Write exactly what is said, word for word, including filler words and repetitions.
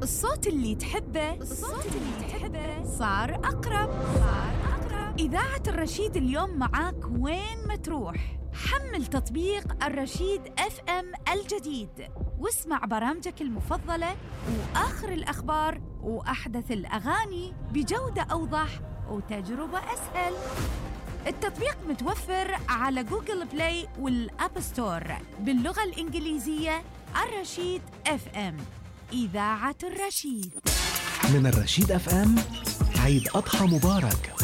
الصوت اللي تحبه الصوت اللي تحبه صار أقرب صار أقرب إذاعة الرشيد اليوم معاك وين ما تروح. حمل تطبيق الرشيد اف ام الجديد واسمع برامجك المفضلة وآخر الأخبار وأحدث الأغاني بجودة أوضح وتجربة أسهل. التطبيق متوفر على جوجل بلاي والأب ستور باللغة الإنجليزية. الرشيد اف ام، إذاعة الرشيد. من الرشيد اف ام، عيد أضحى مبارك.